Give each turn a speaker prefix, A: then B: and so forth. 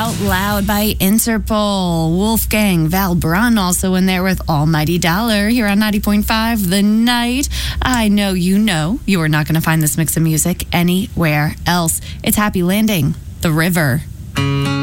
A: Out Loud by Interpol. Wolfgang Valbrun also in there with Almighty Dollar here on 90.5 The Night. I know you are not going to find this mix of music anywhere else. It's Happy Landing, The River.